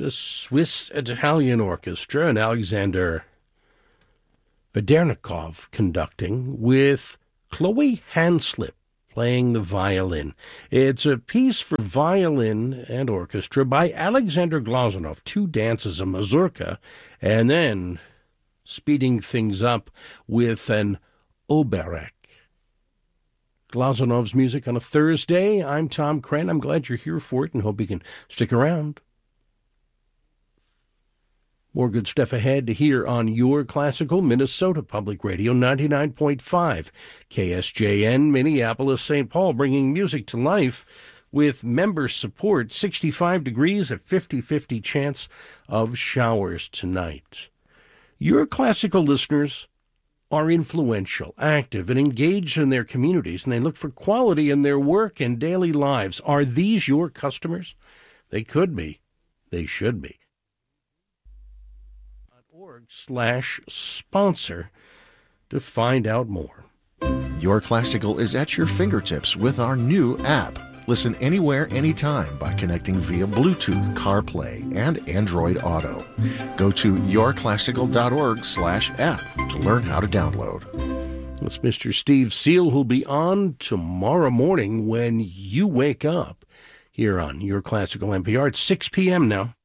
the Swiss Italian Orchestra and Alexander Vedernikov conducting, with Chloe Hanslip playing the violin. It's a piece for violin and orchestra by Alexander Glazunov, two dances, a mazurka, and then speeding things up with an oberek. Glazunov's music on a Thursday. I'm Tom Kren. I'm glad you're here for it and hope you can stick around. More good stuff ahead here on Your Classical Minnesota Public Radio 99.5 KSJN Minneapolis, St. Paul, bringing music to life with member support. 65 degrees, a 50-50 chance of showers tonight. Your classical listeners are influential, active, and engaged in their communities, and they look for quality in their work and daily lives. Are these your customers? They could be. They should be. .org/sponsor to find out more. Your Classical is at your fingertips with our new app. Listen anywhere, anytime by connecting via Bluetooth, CarPlay, and Android Auto. Go to yourclassical.org/app to learn how to download. It's Mr. Steve Seal, who'll be on tomorrow morning when you wake up here on Your Classical NPR at 6 p.m. now.